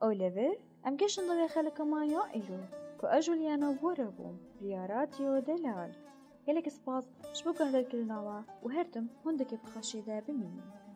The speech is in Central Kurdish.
أوليفر أم كشن ضوي خلق ما يائلو كو أجوليانا وربوم ريا راديو دلال هلك سباس شبو قهر الكلناوا وهرتم هندك بخشي دا بميني